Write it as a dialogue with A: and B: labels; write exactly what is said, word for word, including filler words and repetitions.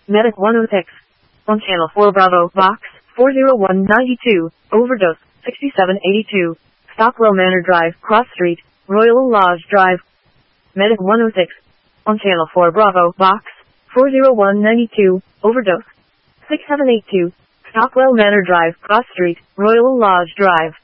A: Medic one oh six. On Channel four Bravo, Box, four oh one ninety-two, Overdose, sixty-seven eighty-two, Stockwell Manor Drive, Cross Street, Royal Lodge Drive. Medic one oh six. On Channel four Bravo, Box, four oh one ninety-two, Overdose, sixty-seven eighty-two, Stockwell Manor Drive, Cross Street, Royal Lodge Drive.